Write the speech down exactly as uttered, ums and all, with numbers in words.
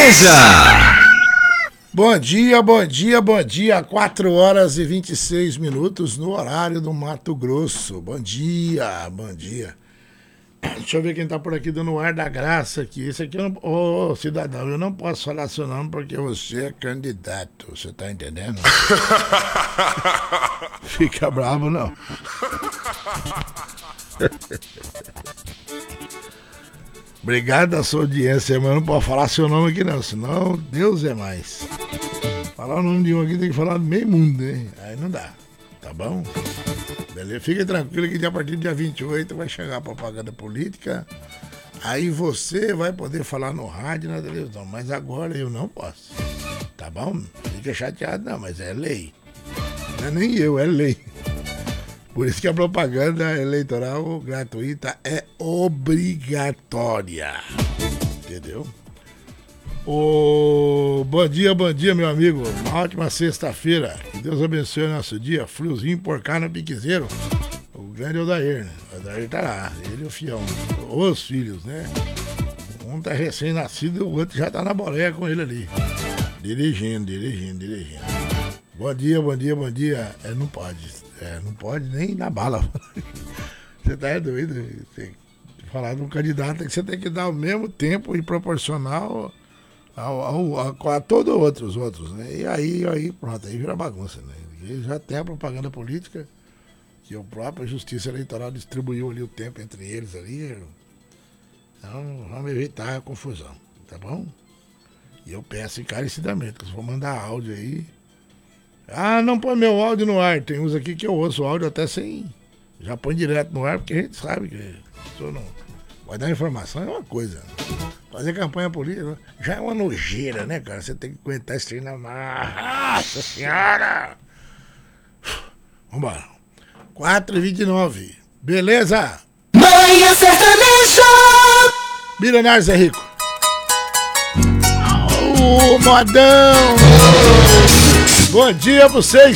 Beleza! Bom dia, bom dia, bom dia. quatro horas e vinte e seis minutos no horário do Mato Grosso. Bom dia, bom dia. Deixa eu ver quem tá por aqui dando o ar da graça aqui. Esse aqui, eu não... Ô, cidadão, eu não posso falar seu nome porque você é candidato. Você tá entendendo? Fica bravo, não. Obrigado a sua audiência, mas eu não posso falar seu nome aqui não, senão Deus é mais. Falar o nome de um aqui tem que falar do meio mundo, né? Aí não dá, tá bom? Beleza? Fique tranquilo que a partir do dia vinte e oito vai chegar a propaganda política. Aí você vai poder falar no rádio e na televisão, mas agora eu não posso. Tá bom? Fica chateado não, mas é lei. Não é nem eu, é lei. Por isso que a propaganda eleitoral gratuita é obrigatória. Entendeu? Ô, bom dia, bom dia, meu amigo. Uma ótima sexta-feira. Que Deus abençoe o nosso dia. Friozinho por cá no Piquezeiro. O grande Odair, né? O Odair tá lá. Ele e o Fião. Os filhos, né? Um tá recém-nascido e o outro já tá na boleia com ele ali. Dirigindo, dirigindo, dirigindo. Bom dia, bom dia, bom dia. É, não pode. É, não pode nem na bala. Você tá doido? Você falar de um candidato que você tem que dar o mesmo tempo e proporcional ao, ao, ao, a todos os outros, outros, né? E aí, aí, pronto, aí vira bagunça, né? E já tem a propaganda política que a própria Justiça Eleitoral distribuiu ali o tempo entre eles ali. Então, vamos evitar a confusão, tá bom? E eu peço encarecidamente, que se for mandar áudio aí. Ah, não põe meu áudio no ar. Tem uns aqui que eu ouço o áudio até sem. Já põe direto no ar, porque a gente sabe que a pessoa não vai dar informação, é uma coisa. Fazer campanha política já é uma nojeira, né, cara? Você tem que aguentar esse trem na marra. Nossa senhora! Vambora. quatro e vinte e nove. Beleza? Manhã Sertaneja! Milionários é rico. Ô, modão! Bom dia pra vocês,